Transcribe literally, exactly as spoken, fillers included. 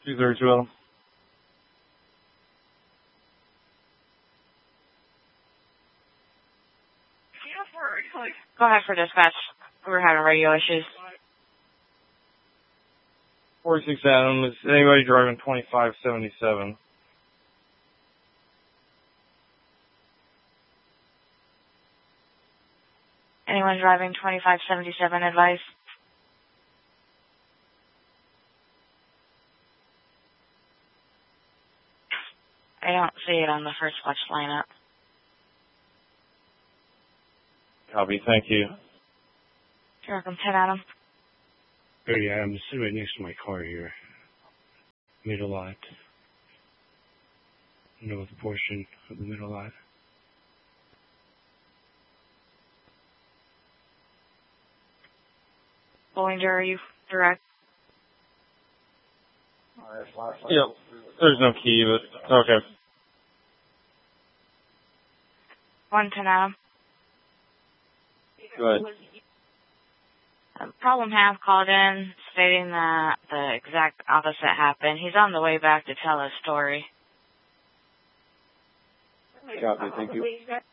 two thirty-two, Adam. Go ahead for dispatch. We're having radio issues. forty-six, Adam. Is anybody driving twenty-five seventy-seven? Anyone driving twenty-five seventy-seven, advice? I don't see it on the first watch lineup. Copy, thank you. You're welcome, ten Adam. Oh yeah, I'm sitting right next to my car here. Middle lot. North portion of the middle lot. Bollinger, are you direct? Yep. There's no key, but okay. one ten Adam. Go ahead. Um, problem half called in stating that the exact opposite happened. He's on the way back to tell his story. Copy, thank you.